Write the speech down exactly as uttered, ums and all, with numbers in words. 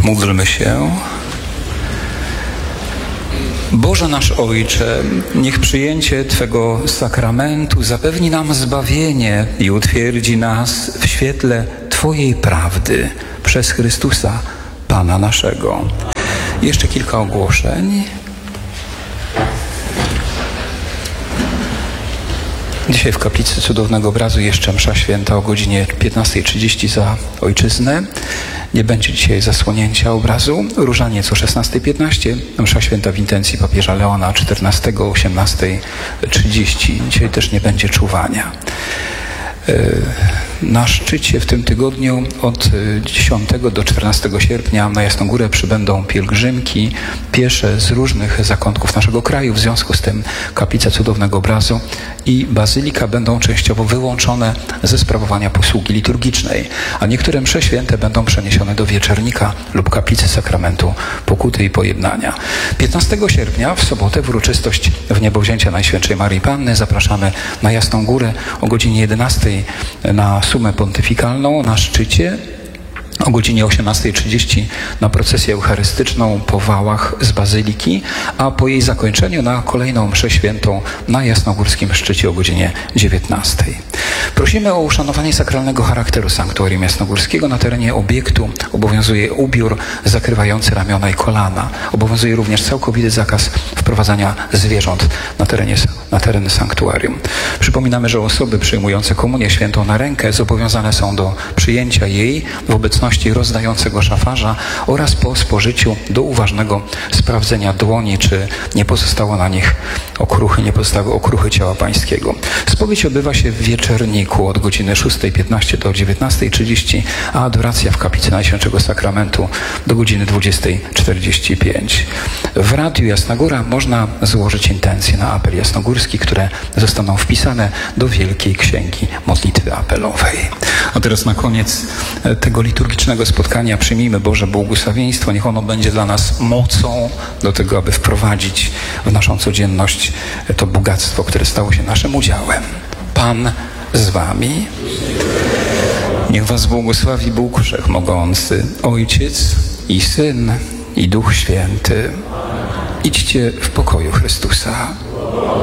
Módlmy się. Boże nasz Ojcze, niech przyjęcie Twego sakramentu zapewni nam zbawienie i utwierdzi nas w świetle Twojej prawdy przez Chrystusa, Pana naszego. Jeszcze kilka ogłoszeń. Dzisiaj w Kaplicy Cudownego Obrazu jeszcze msza święta o godzinie piętnasta trzydzieści za Ojczyznę. Nie będzie dzisiaj zasłonięcia obrazu. Różaniec o szesnasta piętnaście. Msza święta w intencji papieża Leona osiemnastego o osiemnasta trzydzieści. Dzisiaj też nie będzie czuwania. Na szczycie w tym tygodniu od dziesiątego do czternastego sierpnia na Jasną Górę przybędą pielgrzymki piesze z różnych zakątków naszego kraju. W związku z tym Kaplica Cudownego Obrazu i Bazylika będą częściowo wyłączone ze sprawowania posługi liturgicznej, a niektóre msze święte będą przeniesione do Wieczernika lub Kaplicy Sakramentu Pokuty i Pojednania. piętnastego sierpnia w sobotę w uroczystość wniebowzięcia Najświętszej Maryi Panny zapraszamy na Jasną Górę o godzinie jedenastej na sumę pontyfikalną na szczycie. O godzinie osiemnasta trzydzieści na procesję eucharystyczną po wałach z Bazyliki, a po jej zakończeniu na kolejną mszę świętą na jasnogórskim szczycie o godzinie dziewiętnastej. Prosimy o uszanowanie sakralnego charakteru sanktuarium jasnogórskiego. Na terenie obiektu obowiązuje ubiór zakrywający ramiona i kolana. Obowiązuje również całkowity zakaz wprowadzania zwierząt na, terenie, na teren sanktuarium. Przypominamy, że osoby przyjmujące komunię świętą na rękę zobowiązane są do przyjęcia jej w obecności rozdającego szafarza oraz po spożyciu do uważnego sprawdzenia dłoni, czy nie pozostało na nich okruchy, nie pozostały okruchy ciała pańskiego. Spowiedź odbywa się w Wieczerniku od godziny szóstej piętnaście do dziewiętnastej trzydzieści, a adoracja w Kaplicy Najświętszego Sakramentu do godziny dwudziestej czterdzieści pięć. W Radiu Jasna Góra można złożyć intencje na apel jasnogórski, które zostaną wpisane do Wielkiej Księgi Modlitwy Apelowej. A teraz na koniec tego liturgicznego spotkania przyjmijmy Boże błogosławieństwo. Niech ono będzie dla nas mocą do tego, aby wprowadzić w naszą codzienność to bogactwo, które stało się naszym udziałem. Pan z wami. Niech was błogosławi Bóg Wszechmogący, Ojciec i Syn i Duch Święty. Idźcie w pokoju Chrystusa.